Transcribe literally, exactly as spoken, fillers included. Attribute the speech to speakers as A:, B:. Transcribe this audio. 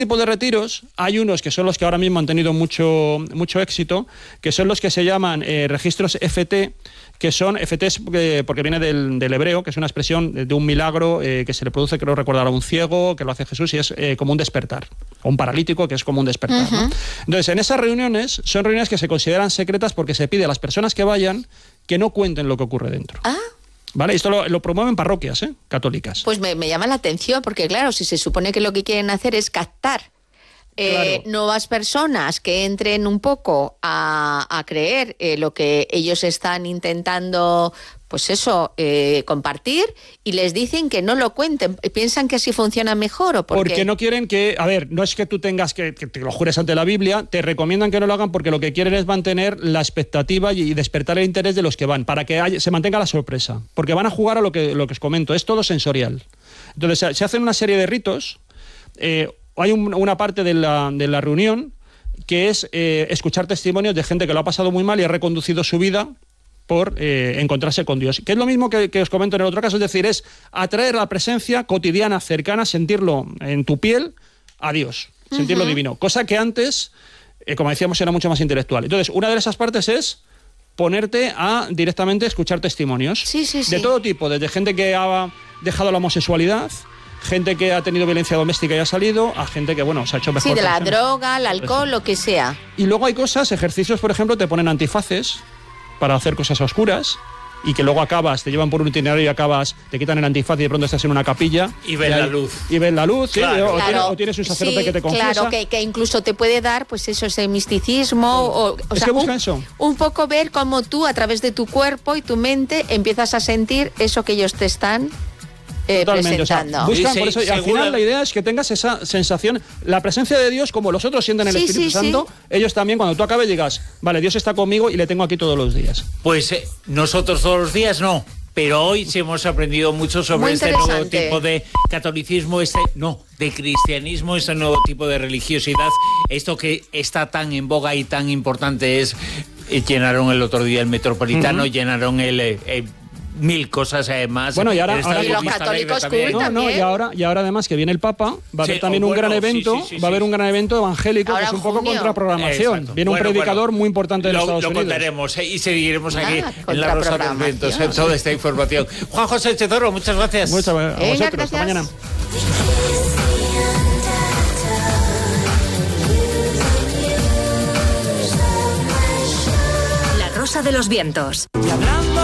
A: tipo de retiros, hay unos que son los que ahora mismo han tenido mucho, mucho éxito, que son los que se llaman eh, registros F T, que son, F T es porque, porque viene del, del hebreo, que es una expresión de, de un milagro eh, que se le produce, creo recordar, a un ciego, que lo hace Jesús, y es eh, como un despertar, o un paralítico, que es como un despertar. Uh-huh. ¿no? Entonces, en esas reuniones, son reuniones que se consideran secretas porque se pide a las personas que vayan que no cuenten lo que ocurre dentro.
B: Ah.
A: ¿Vale? Esto lo, lo promueven parroquias ¿eh? católicas.
B: Pues me, me llama la atención, porque claro, si se supone que lo que quieren hacer es captar eh, claro. nuevas personas que entren un poco a, a creer eh, lo que ellos están intentando, pues eso, eh, compartir, y les dicen que no lo cuenten, piensan que así funciona mejor, ¿o por
A: porque
B: qué?
A: No quieren que, a ver, no es que tú tengas que, que te lo jures ante la Biblia, te recomiendan que no lo hagan porque lo que quieren es mantener la expectativa y despertar el interés de los que van, para que haya, se mantenga la sorpresa, porque van a jugar a lo que, lo que os comento, es todo sensorial. Entonces se, se hacen una serie de ritos, eh, hay un, una parte de la, de la reunión que es eh, escuchar testimonios de gente que lo ha pasado muy mal y ha reconducido su vida por eh, encontrarse con Dios. Que es lo mismo que, que os comento en el otro caso, es decir, es atraer la presencia cotidiana, cercana, sentirlo en tu piel a Dios, sentirlo uh-huh. divino. Cosa que antes, eh, como decíamos, era mucho más intelectual. Entonces, una de esas partes es ponerte a directamente escuchar testimonios.
B: Sí, sí, sí.
A: De todo tipo, desde gente que ha dejado la homosexualidad, gente que ha tenido violencia doméstica y ha salido, a gente que, bueno, se ha hecho mejor.
B: Sí, de la
A: persona.
B: droga, el alcohol, lo que sea.
A: Y luego hay cosas, ejercicios, por ejemplo, te ponen antifaces para hacer cosas oscuras y que luego acabas, te llevan por un itinerario y acabas, te quitan el antifaz y de pronto estás en una capilla.
C: Y ves la luz.
A: Y ves la luz,
C: claro.
A: ¿sí? O,
B: claro.
A: tienes, o tienes un sacerdote
B: sí,
A: que te confiesa.
B: Claro, que, que incluso te puede dar, pues eso, ese misticismo. O, o
A: es
B: sea,
A: que busca
B: un,
A: eso.
B: Un poco ver cómo tú, a través de tu cuerpo y tu mente, empiezas a sentir eso que ellos te están Eh,
A: Totalmente, o sea, buscan
C: sí,
A: por eso, y
C: segura.
A: al final la idea es que tengas esa sensación, la presencia de Dios, como los otros sienten el
B: sí,
A: Espíritu
B: sí,
A: Santo,
B: sí.
A: ellos también, cuando tú acabes, digas, vale, Dios está conmigo y le tengo aquí todos los días.
C: Pues eh, nosotros todos los días no, pero hoy sí hemos aprendido mucho sobre este nuevo tipo de catolicismo, este no, de cristianismo, este nuevo tipo de religiosidad, esto que está tan en boga y tan importante es, eh, llenaron el otro día el Metropolitano, uh-huh. llenaron el... Eh, eh, mil cosas además.
A: Bueno, y ahora, ahora
B: y los católicos cool
A: no, no, y ahora y ahora además que viene el Papa, va a haber
C: sí,
A: también
C: oh,
A: un
C: bueno,
A: gran evento,
C: sí, sí, sí,
A: va a haber
C: sí.
A: un gran evento evangélico
B: ahora
A: que es un
B: junio.
A: poco contraprogramación.
C: Exacto.
A: Viene
C: Bueno,
A: un predicador
C: bueno,
A: muy importante de
C: lo,
A: los Estados
C: lo
A: Unidos.
C: Lo contaremos eh, y seguiremos aquí
B: ah,
C: en la Rosa de los Vientos en toda esta información. Juan José Chezoro, muchas gracias.
A: Muchas gracias a vosotros.
B: Venga,
A: Hasta mañana.
D: La Rosa de los Vientos.